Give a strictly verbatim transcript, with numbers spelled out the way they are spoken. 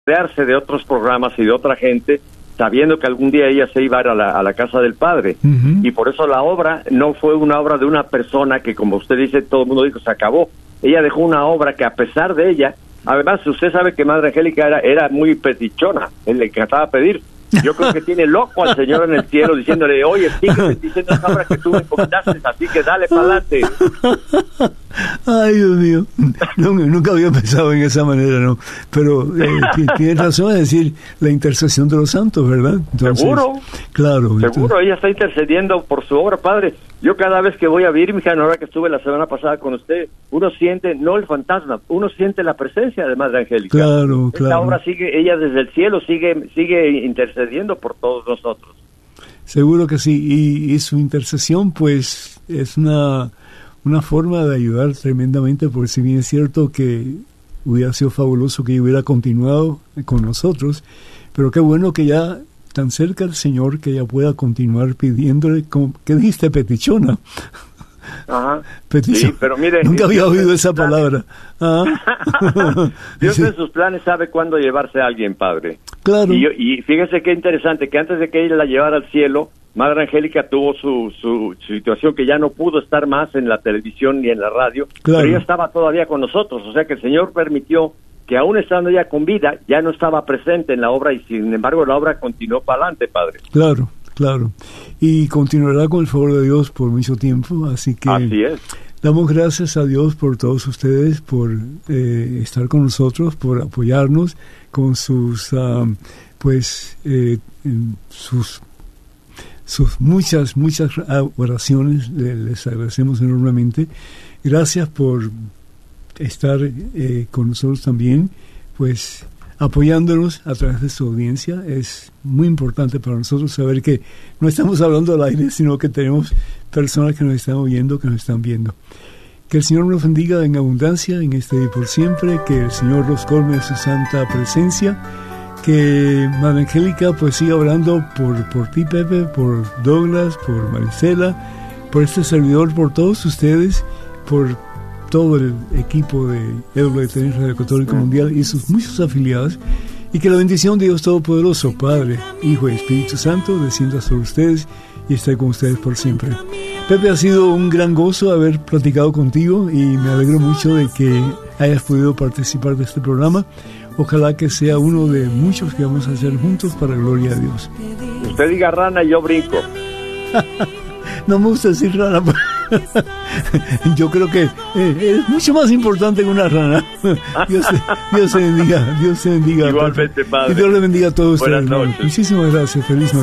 rodearse de otros programas y de otra gente, sabiendo que algún día ella se iba a ir a la, a la casa del Padre. Uh-huh. Y por eso la obra no fue una obra de una persona que, como usted dice, todo el mundo dijo, se acabó. Ella dejó una obra que, a pesar de ella, además, usted sabe que Madre Angélica era, era muy petichona, él le encantaba pedir. Yo creo que tiene loco al Señor en el cielo diciéndole, oye, sigue diciendo esa obra que tú me encomendaste, así que dale para adelante. Ay, Dios mío, no, nunca había pensado en esa manera, ¿no? Pero eh, tienes razón, es decir, la intercesión de los santos, ¿verdad? Entonces, seguro, claro. Seguro, entonces, ella está intercediendo por su obra, Padre. Yo cada vez que voy a Birmingham, ahora que estuve la semana pasada con usted, uno siente, no el fantasma, uno siente la presencia de Madre Angélica. Claro, Esta claro. obra sigue, ella desde el cielo sigue sigue intercediendo por todos nosotros. Seguro que sí, y, y su intercesión, pues, es una, una forma de ayudar tremendamente, porque si bien es cierto que hubiera sido fabuloso que ella hubiera continuado con nosotros, pero qué bueno que ya tan cerca del Señor que ella pueda continuar pidiéndole, como, ¿qué dijiste? Petichona. Ajá. Petición. Sí, pero mire, nunca había Dios oído esa palabra. ¿Ah? Dios Sí. en sus planes sabe cuándo llevarse a alguien, Padre. Claro. Y, yo- y fíjese qué interesante, que antes de que ella la llevara al cielo, Madre Angélica tuvo su, su, su situación que ya no pudo estar más en la televisión ni en la radio, Claro. pero ella estaba todavía con nosotros, o sea que el Señor permitió que aún estando ella con vida, ya no estaba presente en la obra y sin embargo la obra continuó para adelante, Padre. Claro, claro. Y continuará con el favor de Dios por mucho tiempo, así que Así es. damos gracias a Dios por todos ustedes, por eh, estar con nosotros, por apoyarnos con sus, ah, pues, eh, en sus, sus muchas, muchas oraciones. Le- Les agradecemos enormemente. Gracias por estar eh, con nosotros también, pues, apoyándonos a través de su audiencia. Es muy importante para nosotros saber que no estamos hablando al aire, sino que tenemos personas que nos están oyendo, que nos están viendo. Que el Señor nos bendiga en abundancia en este día y por siempre, que el Señor los colme de su santa presencia, que Madre Angélica pues siga orando por, por ti, Pepe, por Douglas, por Maricela, por este servidor, por todos ustedes, por todo el equipo de E W T Radio Católico Mundial y sus muchos afiliados, y que la bendición de Dios Todopoderoso, Padre, Hijo y Espíritu Santo, descienda sobre ustedes y esté con ustedes por siempre. Pepe, ha sido un gran gozo haber platicado contigo y me alegro mucho de que hayas podido participar de este programa. Ojalá que sea uno de muchos que vamos a hacer juntos para la gloria de Dios. Usted diga rana y yo brinco. No me gusta decir rana. Yo creo que eh, es mucho más importante que una rana. Dios te, Dios te bendiga. Dios te bendiga. Igualmente, Padre. Y Dios le bendiga a todos Buenas ustedes. hermano. noches. Muchísimas gracias. Feliz noche.